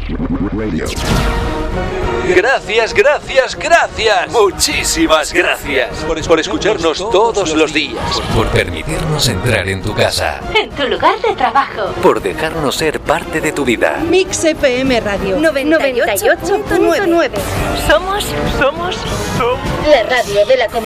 Gracias, gracias, gracias. Muchísimas gracias por escucharnos todos los días. Por permitirnos entrar en tu casa. En tu lugar de trabajo. Por dejarnos ser parte de tu vida. Mix FM Radio 98.9. Somos la radio de la comunidad.